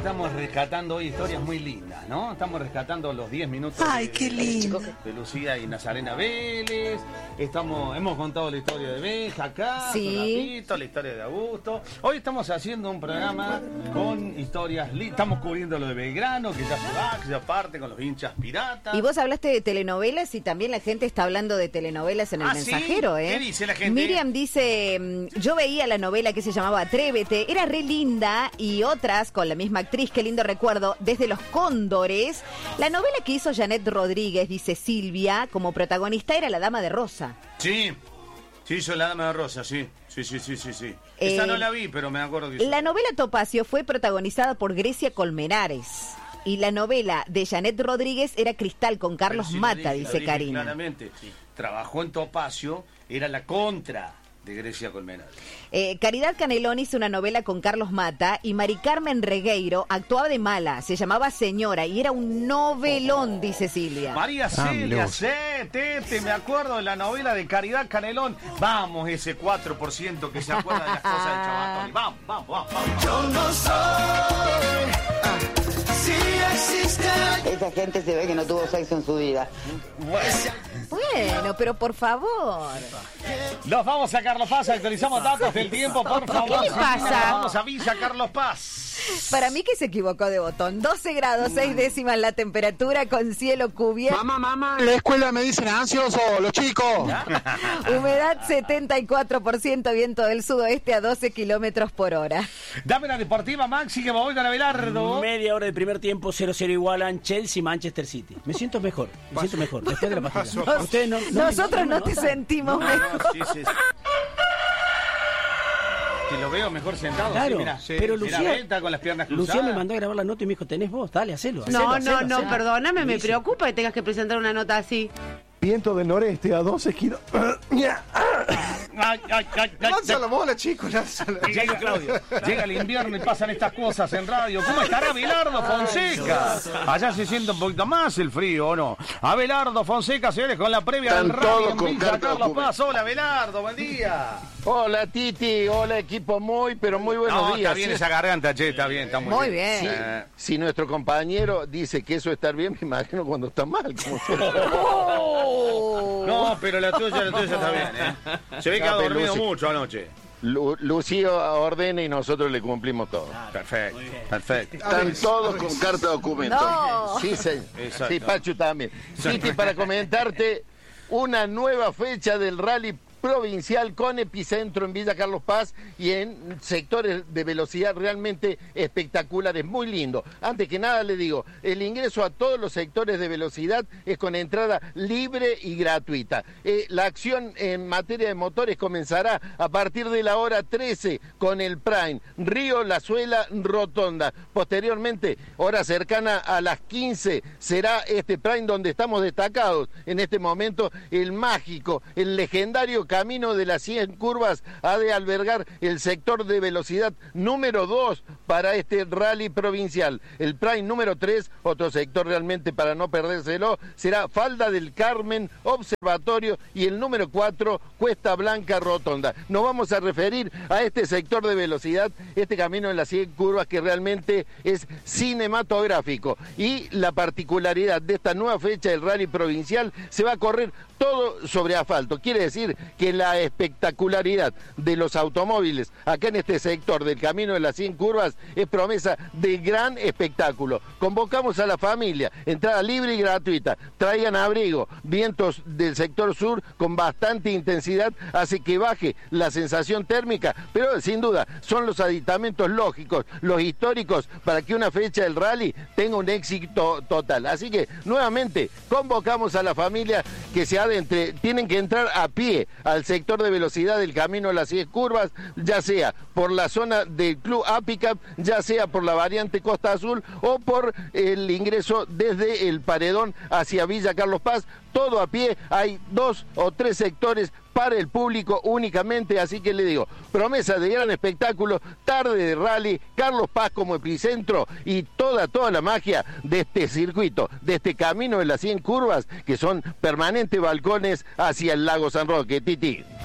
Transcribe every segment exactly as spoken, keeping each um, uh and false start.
estamos rescatando hoy historias muy lindas, ¿no? Estamos rescatando los diez minutos Ay, de, qué lindo. de Lucía y Nazarena Vélez. Estamos, hemos contado la historia de Benja acá, sí. Rapito, la historia de Augusto. Hoy estamos haciendo un programa con historias lindas. Estamos cubriendo lo de Belgrano, que ya se va, que ya parte con los hinchas piratas. Y vos hablaste de telenovelas y también la gente está hablando de telenovelas en El ¿Ah, Mensajero, sí? ¿eh? ¿Qué dice la gente? Miriam dice, yo veía la novela que se llamaba Atrévete, era re linda, y otras con la misma actriz, qué lindo recuerdo, Desde los Cóndores. La novela que hizo Janet Rodríguez, dice Silvia, como protagonista era La Dama de Rosa. Sí, sí, hizo La Dama de Rosa, sí. Sí, sí, sí, sí, sí. Eh, Esa no la vi, pero me acuerdo que hizo. La novela Topacio fue protagonizada por Grecia Colmenares. Y la novela de Janet Rodríguez era Cristal, con Carlos sí, Mata, dije, dice dije Karina. Claramente, sí. Trabajó en Topacio, era la contra de Grecia Colmenares. Eh, Caridad Canelón hizo una novela con Carlos Mata y Mari Carmen Regueiro actuaba de mala, se llamaba Señora y era un novelón, dice Silvia. María Celia, sí, Tete, me acuerdo de la novela de Caridad Canelón. Vamos, ese cuatro por ciento que se acuerda de las cosas del Chabatón. Vamos, vamos, vamos, vamos. Yo no soy... Si existe... Esa gente se ve que no tuvo sexo en su vida. Bueno, pero por favor. Nos vamos a Carlos Paz, actualizamos datos del tiempo, por favor. ¿Qué le pasa? Vamos a Villa Carlos Paz. Para mí que se equivocó de botón. doce grados, seis décimas la temperatura, con cielo cubierto. Mamá, mamá, en la escuela me dicen ansioso, los chicos. Humedad setenta y cuatro por ciento, viento del sudoeste a doce kilómetros por hora. Dame la deportiva, Maxi, que me voy con Abelardo. Media hora de primer tiempo, cero cero igualan Chelsea, Manchester City. Me siento mejor, me siento mejor. Después de la partida. Nos- Ustedes no- no nosotros me- no te notan. sentimos No, mejor. no, sí, sí, sí. Que lo veo mejor sentado. Claro, sí, mirá, sí, pero mirá, Lucía, Beta con las piernas cruzadas. Lucía me mandó a grabar la nota y me dijo, tenés vos, dale, hacelo. hacelo, No, hacelo, no, no, hacelo. perdóname, me Buenísimo. preocupa que tengas que presentar una nota así. Viento del noreste a doce kilos. Ay, ay, ay, ay, Lanza la bola, chicos, lánzala. Llega Claudio. Llega el invierno y pasan estas cosas en radio. ¿Cómo estará Abelardo Fonseca? Allá se siente un poquito más el frío, ¿o no? Abelardo Fonseca, señores, con la previa Están del radio todos en con Villa carta Carlos documento. Paz. Hola, Abelardo, buen día. Hola Titi, hola equipo, muy pero muy buenos No, días. está bien Sí, esa garganta, che, está bien, está muy, Muy bien. bien. Eh, Si nuestro compañero dice que eso está bien, me imagino cuando está mal. Como Oh. No, pero la tuya, la tuya está bien, ¿eh? Se ve que ha Cape, dormido Lucy. mucho anoche. Lu- Lucio ordena y nosotros le cumplimos todo. Perfecto, perfecto. Están todos con carta documento. No. Sí, señor. Exacto. Sí, Pachu también. Titi, para comentarte una nueva fecha del rally provincial con epicentro en Villa Carlos Paz y en sectores de velocidad realmente espectaculares, muy lindo. Antes que nada le digo, el ingreso a todos los sectores de velocidad es con entrada libre y gratuita. Eh, la acción en materia de motores comenzará a partir de la hora trece con el Prime, Río La Suela Rotonda. Posteriormente, hora cercana a las quince, será este Prime donde estamos destacados en este momento, el mágico, el legendario Camino de las cien curvas ha de albergar el sector de velocidad número dos para este rally provincial. El Prime número tres, otro sector realmente para no perdérselo, será Falda del Carmen, Observatorio, y el número cuatro, Cuesta Blanca Rotonda. Nos vamos a referir a este sector de velocidad, este Camino de las cien curvas que realmente es cinematográfico. Y la particularidad de esta nueva fecha del rally provincial, se va a correr todo sobre asfalto. Quiere decir que la espectacularidad de los automóviles acá en este sector del Camino de las cien curvas es promesa de gran espectáculo. Convocamos a la familia, entrada libre y gratuita. Traigan abrigo, vientos del sector sur con bastante intensidad hace que baje la sensación térmica, pero sin duda son los aditamentos lógicos, los históricos, para que una fecha del rally tenga un éxito total. Así que nuevamente convocamos a la familia que se adentre. Tienen que entrar a pie al sector de velocidad del Camino de las cien curvas, ya sea por la zona del Club Apicap, ya sea por la variante Costa Azul o por el ingreso desde el Paredón hacia Villa Carlos Paz. Todo a pie, hay dos o tres sectores para el público únicamente, así que le digo, promesa de gran espectáculo, tarde de rally, Carlos Paz como epicentro y toda, toda la magia de este circuito, de este Camino de las cien curvas, que son permanentes balcones hacia el lago San Roque. Titi.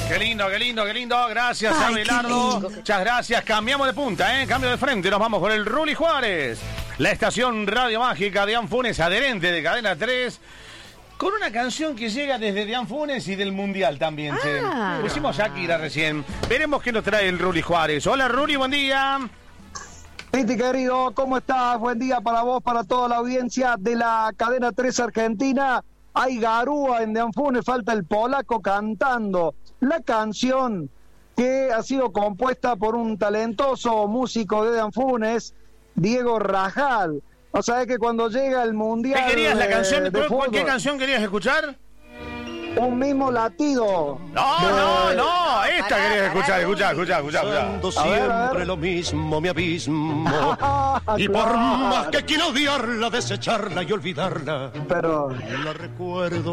Qué lindo, qué lindo, qué lindo. Gracias, Ay, Abelardo. Muchas gracias. Cambiamos de punta, ¿eh? Cambio de frente. Nos vamos con el Ruli Juárez. La estación Radio Mágica de Anfunes, adherente de Cadena tres. Con una canción que llega desde de Anfunes y del Mundial también, che. Ah. Pusimos Shakira recién. Veremos qué nos trae el Ruli Juárez. Hola, Ruli, buen día. Titi querido, ¿cómo estás? Buen día para vos, para toda la audiencia de la Cadena tres Argentina. Hay garúa en de Anfunes, falta el polaco cantando la canción que ha sido compuesta por un talentoso músico de de Anfunes, Diego Rajal. O sea, es que cuando llega el Mundial... ¿Qué querías la de, canción? de ¿Cuál, fútbol, ¿Qué canción querías escuchar? Un mismo latido. No, de... no, no, esta Pará, querías escuchar, pará, escuchá, escuchá, escuchá, escuchá. A ver, a ver. lo mismo, mi abismo. Y por Claro. más que quiera odiarla, desecharla y olvidarla, Pero, la recuerdo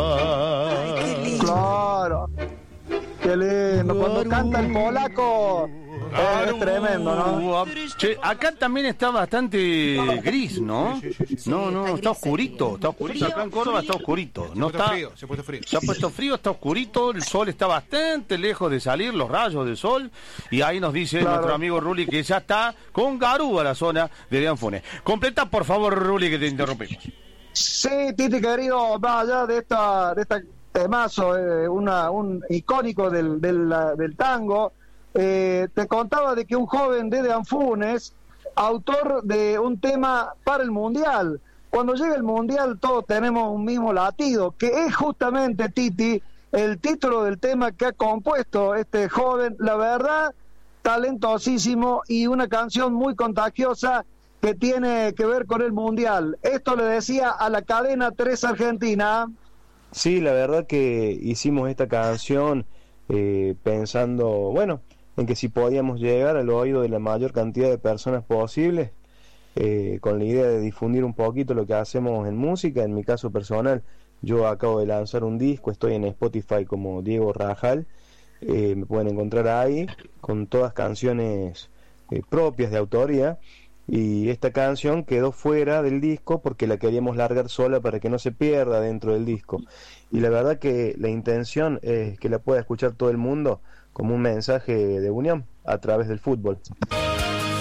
más. claro. Qué lindo. Cuando canta el polaco, eh, es tremendo, ¿no? Che, acá también está bastante gris, ¿no? No, no, está oscurito, está oscurito. Acá en Córdoba está oscurito. No está, Se ha puesto frío. se ha puesto frío, está oscurito, el sol está bastante lejos de salir, los rayos del sol. Y ahí nos dice Claro. nuestro amigo Ruli que ya está con garúa la zona de De Anfunes. Completa, por favor, Ruli, que te interrumpimos. Sí, Titi querido, más allá de esta, de esta temazo, eh, una, un icónico del, del, la- del tango, eh, te contaba de que un joven de de Anfunes, autor de un tema para el Mundial. Cuando llega el Mundial todos tenemos un mismo latido, que es justamente, Titi, el título del tema que ha compuesto este joven, la verdad, talentosísimo y una canción muy contagiosa que tiene que ver con el Mundial. Esto le decía a la Cadena tres Argentina. Sí, la verdad que hicimos esta canción eh, pensando, bueno, en que si podíamos llegar al oído de la mayor cantidad de personas posible, eh, con la idea de difundir un poquito lo que hacemos en música. En mi caso personal, yo acabo de lanzar un disco, estoy en Spotify como Diego Rajal, eh, me pueden encontrar ahí con todas canciones eh, propias de autoría. Y esta canción quedó fuera del disco porque la queríamos largar sola para que no se pierda dentro del disco. Y la verdad que la intención es que la pueda escuchar todo el mundo como un mensaje de unión a través del fútbol.